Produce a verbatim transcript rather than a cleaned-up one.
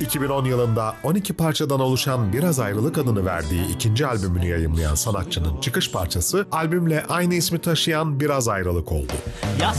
iki bin on yılında on iki parçadan oluşan Biraz Ayrılık adını verdiği ikinci albümünü yayımlayan sanatçının çıkış parçası albümle aynı ismi taşıyan Biraz Ayrılık oldu.